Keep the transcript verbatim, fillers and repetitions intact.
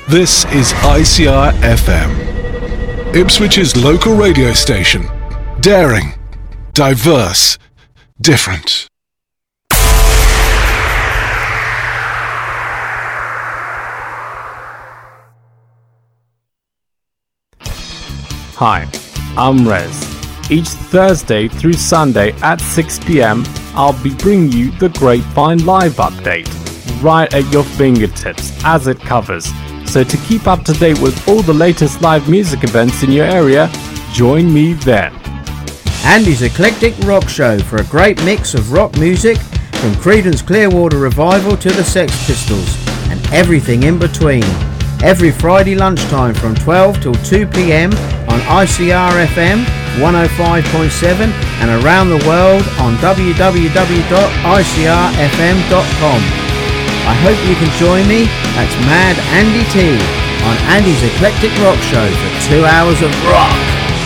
This is I C R F M, Ipswich's local radio station. Daring, diverse, different. Hi, I'm Rez. Each Thursday through Sunday at six p.m, I'll be bringing you the Grapevine Live update, right at your fingertips as it covers. So to keep up to date with all the latest live music events in your area, join me then. Andy's Eclectic Rock Show for a great mix of rock music from Creedence Clearwater Revival to the Sex Pistols and everything in between. Every Friday lunchtime from twelve till two p.m. on I C R F M one oh five point seven and around the world on w w w dot i c r f m dot com. I hope you can join me. That's Mad Andy T on Andy's Eclectic Rock Show for two hours of rock.